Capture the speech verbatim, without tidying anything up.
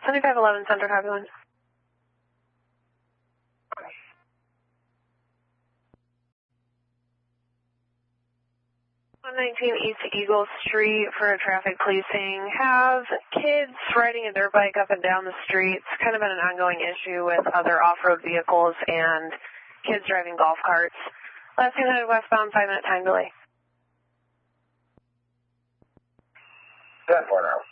seventy-five eleven Center, copy one. one nineteen East Eagle Street for traffic policing. Have kids riding a dirt bike up and down the street. It's kind of been an ongoing issue with other off-road vehicles and kids driving golf carts. Last two headed westbound, five minute time delay. ten four now.